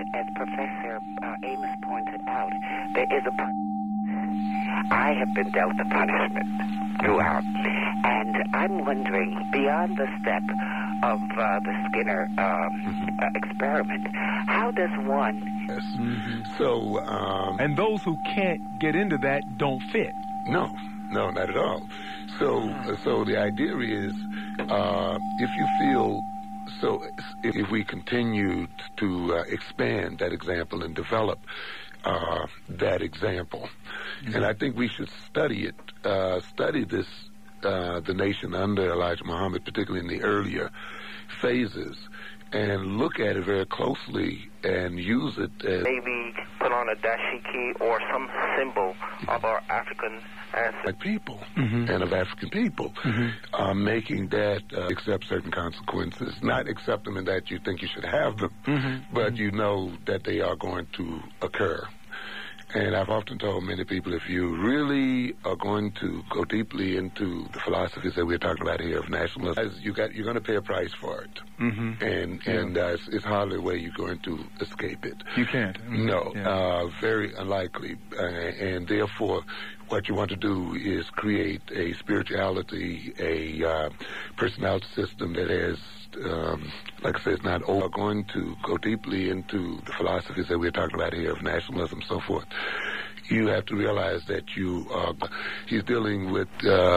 as Professor Amos pointed out, there is I have been dealt the punishment throughout. And I'm wondering, beyond the step of the Skinner experiment, how does one... Yes. So... and those who can't get into that don't fit. No, not at all. So the idea is, if you feel... So if we continue to expand that example and develop that example, and I think we should study it, study this, the nation under Elijah Muhammad, particularly in the earlier phases, and look at it very closely and use it as... Maybe put on a dashiki or some symbol of our African ancestors. People and of African people, making that accept certain consequences, not accept them in that you think you should have them, but you know that they are going to occur. And I've often told many people, if you really are going to go deeply into the philosophies that we're talking about here of nationalism, you're going to pay a price for it. And it's hardly a way you're going to escape it. You can't. No, very unlikely. And therefore, what you want to do is create a spirituality, a personality system that has, like I said, it's not all going to go deeply into the philosophies that we're talking about here of nationalism and so forth. You have to realize that he's dealing with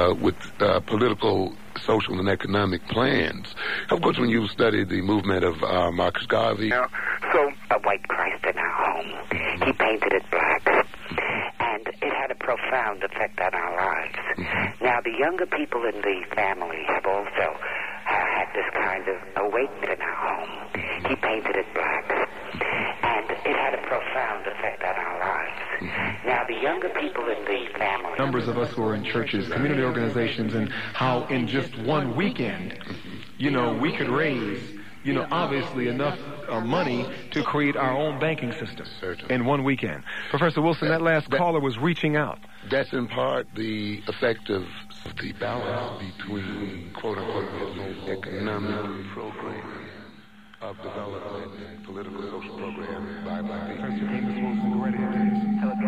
political, social, and economic plans. Of course, when you study the movement of Marcus Garvey... So, a white Christ in our home. He painted it black. And it had a profound effect on our lives. Now, the younger people in the family have also had this kind of awakening in our home. He painted it black. And it had a profound effect on our lives. Now, the younger people in the family... Numbers of us who are in churches, community organizations, and how in just one weekend, we could raise, obviously enough money to create our own banking system in one weekend. Professor Wilson, that last caller was reaching out. That's in part the effect of the balance between, quote-unquote, economic program of development, political, social program by black people. Professor Amos Wilson, go right ahead.